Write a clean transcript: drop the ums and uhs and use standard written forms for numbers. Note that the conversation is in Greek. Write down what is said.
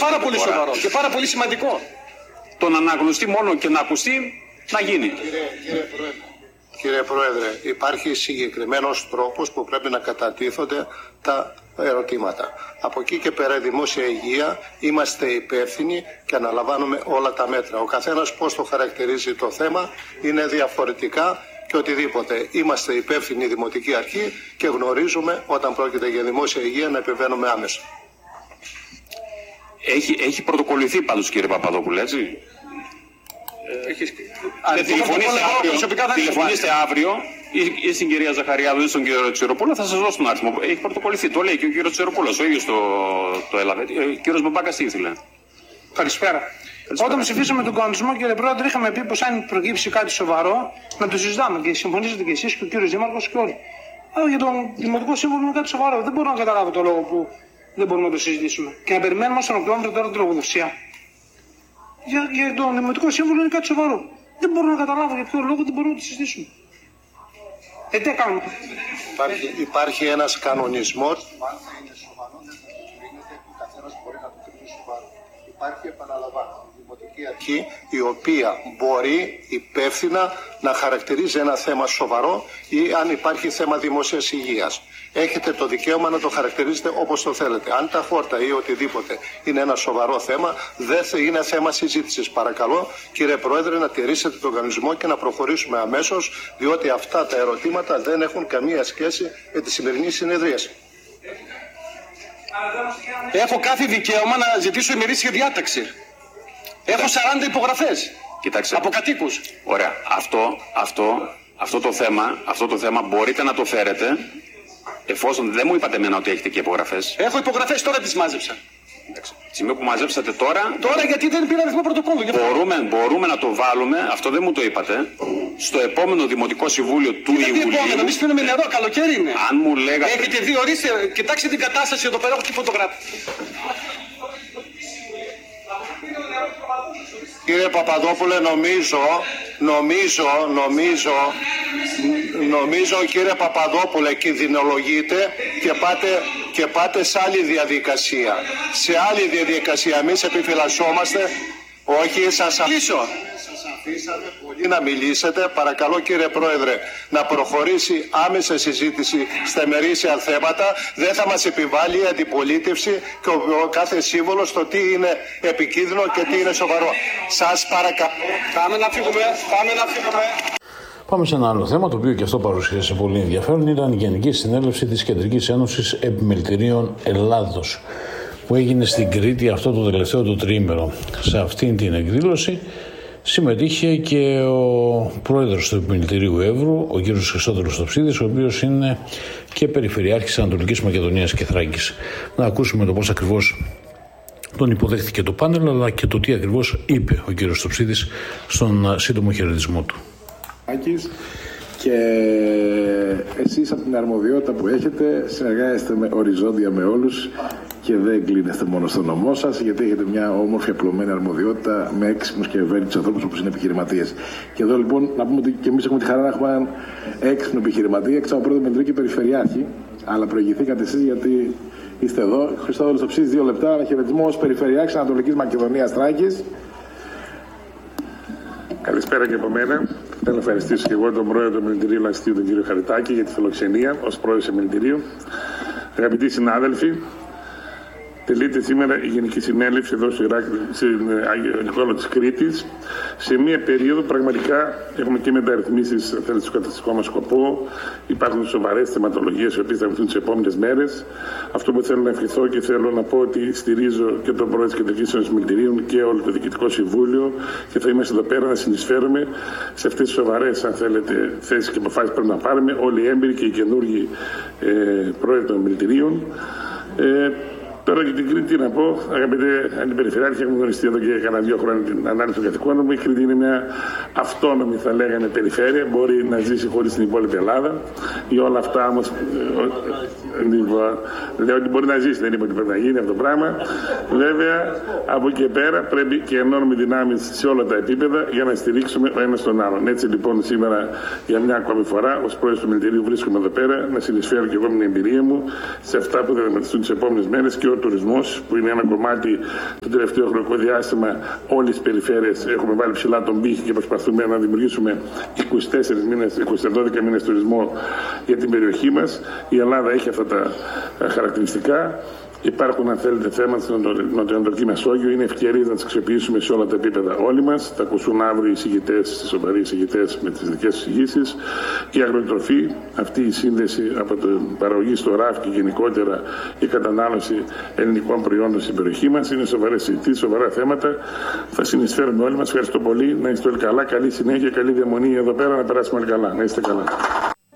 πάρα πολύ σοβαρό και πάρα πολύ σημαντικό. Το να αναγνωστεί μόνο και να ακουστεί, να γίνει. Κύριε Πρόεδρε, υπάρχει συγκεκριμένος τρόπος που πρέπει να κατατίθονται τα ερωτήματα. Από εκεί και πέρα, η δημόσια υγεία, είμαστε υπεύθυνοι και αναλαμβάνουμε όλα τα μέτρα. Ο καθένας πώς το χαρακτηρίζει το θέμα είναι διαφορετικά και οτιδήποτε. Είμαστε υπεύθυνοι δημοτική αρχή και γνωρίζουμε όταν πρόκειται για δημόσια υγεία να επεμβαίνουμε άμεσα. Έχει πρωτοκολληθεί πάντως, κύριε Παπαδόπουλε, έτσι. Τηλεφωνήστε αύριο ή στην κυρία Ζαχαριάδου ή στον κύριο Τσιροπούλο, θα σας δώσω τον αριθμό. Έχει πρωτοκολληθεί, το λέει και ο κύριος Τσιροπούλος, ο ίδιος το έλαβε. Ο κύριος Μπαμπάκας τι ήθελε. Καλησπέρα. Όταν ψηφίσαμε τον κανονισμό, κύριε Πρόεδρε, είχαμε πει πως αν προκύψει κάτι σοβαρό να το συζητάμε και συμφωνήσατε και εσείς και ο κύριος Δήμαρχος και όλοι. Αλλά για τον Δημοτικό Σύμβουλο είναι κάτι σοβαρό. Δεν μπορώ να καταλάβω το λόγο που δεν μπορούμε να το συζητήσουμε. Και να περιμένουμε στον Οκτώβριο τώρα τη λογοδοσία. Για τον Δημοτικό Σύμβουλο είναι κάτι σοβαρό. Δεν μπορώ να καταλάβω για ποιο λόγο δεν μπορούμε να το συζητήσουμε. Τι κάνουμε. Υπάρχει ένας κανονισμός. Υπάρχει, επαναλαμβάνω, δημοτική αρχή η οποία μπορεί υπεύθυνα να χαρακτηρίζει ένα θέμα σοβαρό ή αν υπάρχει θέμα δημόσιας υγείας. Έχετε το δικαίωμα να το χαρακτηρίζετε όπως το θέλετε. Αν τα χόρτα ή οτιδήποτε είναι ένα σοβαρό θέμα, δεν είναι θέμα συζήτησης. Παρακαλώ, κύριε Πρόεδρε, να τηρήσετε τον κανονισμό και να προχωρήσουμε αμέσως, διότι αυτά τα ερωτήματα δεν έχουν καμία σχέση με τη σημερινή συνεδρίαση. Έχω κάθε δικαίωμα να ζητήσω ημερήσια διάταξη. Έχω 40 υπογραφές. Κοιτάξτε. Από κατοίκους. Ωραία. Αυτό το θέμα μπορείτε να το φέρετε, εφόσον δεν μου είπατε εμένα ότι έχετε και υπογραφές. Έχω υπογραφές, τώρα τις μάζεψα. Τη στιγμή που μαζέψατε τώρα. Τώρα γιατί δεν πήρα αριθμό πρωτοκόλλου. Μπορούμε να το βάλουμε, αυτό δεν μου το είπατε, στο επόμενο Δημοτικό Συμβούλιο του Ιουλίου. Είναι επόμενο, εμείς πίνουμε νερό, καλοκαίρι είναι. Αν μου λέγατε. Έχετε δει, ορίστε, κοιτάξτε την κατάσταση εδώ πέρα, έχω και φωτογράφη. Κύριε Παπαδόπουλε, νομίζω κύριε Παπαδόπουλε, κινδυνολογείτε και πάτε σε άλλη διαδικασία. Σε άλλη διαδικασία, εμείς επιφυλασσόμαστε. Όχι, σας αφήσαμε πολύ να μιλήσετε. Παρακαλώ κύριε Πρόεδρε, να προχωρήσει άμεσα συζήτηση στα ημερήσια θέματα. Δεν θα μας επιβάλλει η αντιπολίτευση και ο κάθε σύμβολος το τι είναι επικίνδυνο και τι είναι σοβαρό. Σας παρακαλώ. Πάμε να φύγουμε. Πάμε σε ένα άλλο θέμα, το οποίο και αυτό παρουσίασε πολύ ενδιαφέρον. Ήταν η Γενική Συνέλευση της Κεντρικής Ένωσης Επιμελητηρίων Ελλάδος, που έγινε στην Κρήτη αυτό το τελευταίο το τριήμερο. Σε αυτήν την εκδήλωση συμμετείχε και ο πρόεδρος του Επιμελητηρίου Εύρου, ο κ. Χριστόδουλος Τοψίδης, ο οποίος είναι και Περιφερειάρχης Ανατολικής Μακεδονίας και Θράκης. Να ακούσουμε το πώς ακριβώς τον υποδέχθηκε το πάνελ, αλλά και το τι ακριβώς είπε ο κ. Τοψίδης στον σύντομο χαιρετισμό του. Και εσείς από την αρμοδιότητα που έχετε συνεργάζεστε οριζόντια με όλους και δεν κλείνεστε μόνο στο νομό σας, γιατί έχετε μια όμορφη απλωμένη αρμοδιότητα με έξυπνους και ευέλικτους ανθρώπους όπως είναι επιχειρηματίες. Και εδώ λοιπόν να πούμε ότι και εμείς έχουμε τη χαρά να έχουμε έναν έξυπνο επιχειρηματία, έξω από πρώτο μεντρή και περιφερειάρχη, αλλά προηγηθήκατε εσείς γιατί είστε εδώ. Χριστόδουλος Τοψίδης, 2 λεπτά, ένα χαιρετισμό ως Περιφερειάρχης Ανατολικής Μακεδονίας Θράκης. Καλησπέρα και από μένα. Θέλω να ευχαριστήσω και εγώ τον πρόεδρο του Επιμελητηρίου Λαστίου, τον κύριο Χαριτάκη, για τη φιλοξενία ως πρόεδρος του Επιμελητηρίου. Αγαπητοί συνάδελφοι, τελείται σήμερα η Γενική Συνέλευση εδώ στο Άγιο Νικόλαο της Κρήτης, σε μια περίοδο πραγματικά έχουμε και μεταρρυθμίσεις του καταστατικό μας σκοπό. Υπάρχουν σοβαρές θεματολογίες οι οποίες θα βρεθούν τις επόμενες μέρες. Αυτό που θέλω να ευχηθώ και θέλω να πω ότι στηρίζω και τον πρόεδρο της Κεντρικής Ένωσης Επιμελητηρίων και όλο το Διοικητικό Συμβούλιο και θα είμαστε εδώ πέρα να συνεισφέρουμε σε αυτές τις σοβαρές, αν θέλετε, θέσεις και αποφάσεις που πρέπει να πάρουμε όλοι οι έμπειροι και οι καινούργοι πρόεδροι των Επιμελητηρίων. Τώρα για την Κρήτη να πω, αγαπητέ Αντιπεριφερειάρχη, έχουμε γνωριστεί εδώ και κανένα 2 χρόνια την ανάλυση των καθηκόντων μου. Η Κρήτη είναι μια αυτόνομη, θα λέγανε, περιφέρεια. Μπορεί να ζήσει χωρίς την υπόλοιπη Ελλάδα. Για όλα αυτά όμως. Λέω ότι μπορεί να ζήσει, δεν είπε ότι πρέπει να γίνει αυτό το πράγμα. Βέβαια, από εκεί και πέρα πρέπει και ενώνουμε δυνάμεις σε όλα τα επίπεδα για να στηρίξουμε ο ένας τον άλλον. Έτσι λοιπόν, σήμερα για μια ακόμη φορά, ως πρόεδρος του Επιμελητηρίου, βρίσκομαι εδώ πέρα να συνεισφέρω και εγώ με την εμπειρία μου σε αυτά που θα δημιουργηθούν τις επόμενες μέρες και γεωτουρισμός, που είναι ένα κομμάτι το τελευταίο χρονικό διάστημα. Όλες τις περιφέρειες έχουμε βάλει ψηλά τον πύχη και προσπαθούμε να δημιουργήσουμε 12 μήνες τουρισμό για την περιοχή μας. Η Ελλάδα έχει αυτά τα χαρακτηριστικά. Υπάρχουν, αν θέλετε, θέματα στην Νοτιοανατολική Μεσόγειο. Είναι ευκαιρίες να τις αξιοποιήσουμε σε όλα τα επίπεδα όλοι μας. Θα ακούσουν αύριο οι εισηγητές, οι σοβαροί εισηγητές με τις δικές τους εισηγήσεις. Η αγροτροφή, αυτή η σύνδεση από την παραγωγή στο ράφι και γενικότερα η κατανάλωση ελληνικών προϊόντων στην περιοχή μας. Είναι σοβαρές συζητήσεις, σοβαρά θέματα. Θα συνεισφέρουμε όλοι μας. Ευχαριστώ πολύ. Να είστε όλοι καλά. Καλή συνέχεια, καλή διαμονή εδώ πέρα. Να περάσουμε όλοι καλά. Να είστε καλά.